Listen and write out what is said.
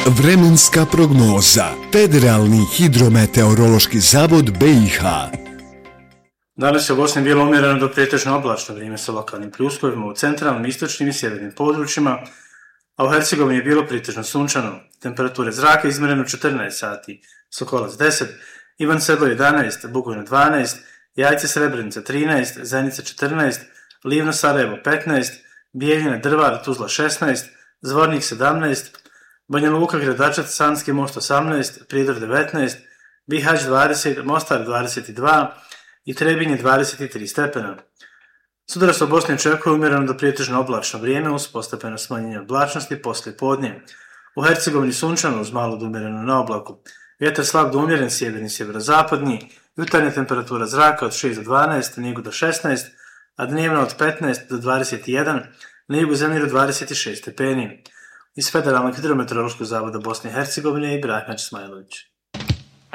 Vremenska prognoza. Federalni hidrometeorološki zavod BiH. Danas je u Bosni bilo umjereno do pretežno oblačno vrijeme sa lokalnim pljuskovima u centralnim, istočnim i sjevernim područjima, a u Hercegovini je bilo pretežno sunčano. Temperature zraka izmjereno 14 sati, Sokolac 10, Ivan Sedlo 11, Bugojno 12, Jajce Srebrenica 13, Zenica 14, Livno Sarajevo 15, Bijeljina Drvar Tuzla 16, Zvornik 17, Banja Luka Gradačac Sanski Most 18, Prijedor 19, Bihać 20, Mostar 22 i Trebinje 23 stepena. Sutra se u Bosni očekuje umjereno do pretežno oblačno vrijeme uz postepeno smanjenje oblačnosti poslije podne. U Hercegovini sunčano uz malo do umjereno na oblaku. Vjetar slab do umjeren sjeverni sjeverozapadni, jutarnja temperatura zraka od 6 do 12, na jugu do 16, a dnevna od 15 do 21, na jugu zemlje do 26 stepeni. Iz Federalnog hidrometeorološkog zavoda Bosne i Hercegovine i Brahmač Smajlović.